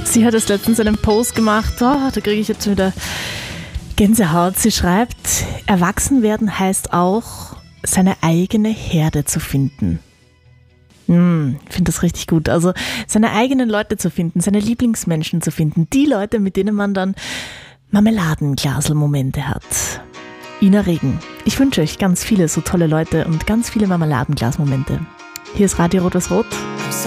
Sie hat es letztens einen Post gemacht, da kriege ich jetzt schon wieder Gänsehaut. Sie schreibt, erwachsen werden heißt auch, seine eigene Herde zu finden. Ich finde das richtig gut. Also seine eigenen Leute zu finden, seine Lieblingsmenschen zu finden, die Leute, mit denen man dann Marmeladenglasel-Momente hat. Ina Regen, ich wünsche euch ganz viele so tolle Leute und ganz viele Marmeladenglas-Momente. Hier ist Radio Rot-Was-Rot.